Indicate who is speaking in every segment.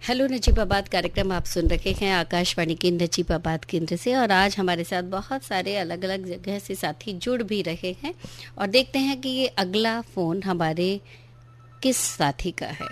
Speaker 1: Hello Najibabad कार्यक्रम आप सुन रहे हैं आकाशवाणी के नजीबाबाद केंद्र से। और आज हमारे साथ बहुत सारे अलग अलग जगह से साथी जुड़ भी रहे हैं और देखते हैं कि ये अगला फोन हमारे किस साथी का है।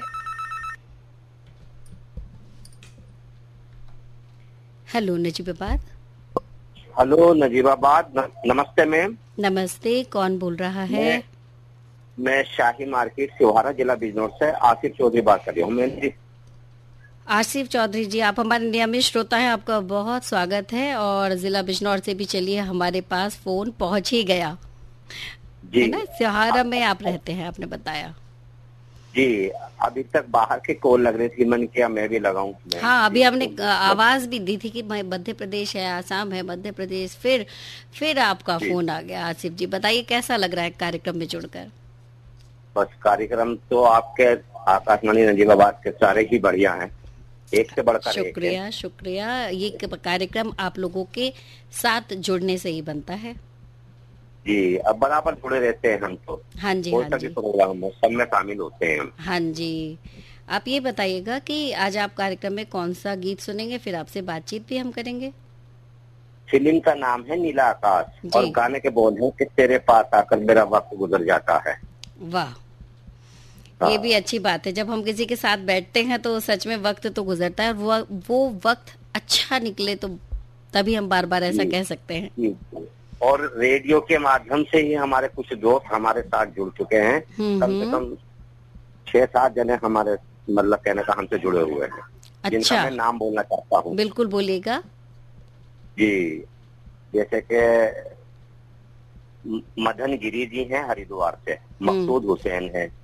Speaker 1: हेलो नजीबाबाद।
Speaker 2: हेलो नजीबाबाद, नमस्ते मैम।
Speaker 1: नमस्ते, कौन बोल रहा है?
Speaker 2: मैं शाही मार्केट सिवहारा जिला बिजनौर से आसिफ चौधरी बात कर रही हूँ। मैं
Speaker 1: आसिफ चौधरी जी, आप हमारे नियमित श्रोता हैं, आपका बहुत स्वागत है। और जिला बिजनौर से भी चलिए हमारे पास फोन पहुंच ही गया
Speaker 2: जी।
Speaker 1: है ना। सिवहारा में आप रहते हैं, आपने बताया।
Speaker 2: जी, अभी तक बाहर के कॉल लग रही थी, मन किया मैं भी लगाऊं।
Speaker 1: हाँ, अभी आपने आवाज भी दी थी कि मध्य प्रदेश है, आसाम है, मध्य प्रदेश। फिर आपका फोन आ गया। आसिफ जी बताइए, कैसा लग रहा है कार्यक्रम में जुड़कर?
Speaker 2: बस कार्यक्रम तो आपके आकाशवाणी नजीबाबाद के सारे ही बढ़िया हैं, एक से बढ़कर एक है।
Speaker 1: शुक्रिया शुक्रिया। ये कार्यक्रम आप लोगों के साथ जुड़ने से ही बनता है।
Speaker 2: जी, अब बराबर जुड़े रहते हैं हम तो।
Speaker 1: हाँ जी, हाँ जी,
Speaker 2: प्रोग्राम में सब में शामिल होते हैं हम।
Speaker 1: हाँ जी। आप ये बताइएगा कि आज आप कार्यक्रम में कौन सा गीत सुनेंगे, फिर आपसे बातचीत भी हम करेंगे।
Speaker 2: फिल्म का नाम है नीला आकाश और गाने के बोल हैं कि तेरे पास आकर मेरा वक्त गुजर जाता है।
Speaker 1: वाह, ये भी अच्छी बात है। जब हम किसी के साथ बैठते हैं तो सच में वक्त तो गुजरता है, वो वक्त अच्छा निकले तो तभी हम बार बार ऐसा कह सकते हैं।
Speaker 2: और रेडियो के माध्यम से ही हमारे कुछ दोस्त हमारे साथ जुड़ चुके हैं। कम से कम 6-7 जने हमारे मतलब कहने का हमसे जुड़े हुए हैं।
Speaker 1: अच्छा,
Speaker 2: जिनका मैं नाम बोलना चाहता हूँ।
Speaker 1: बिल्कुल बोलिएगा
Speaker 2: जी, जैसे कि मदन गिरी जी हैं हरिद्वार से, मकसूद हुसैन है,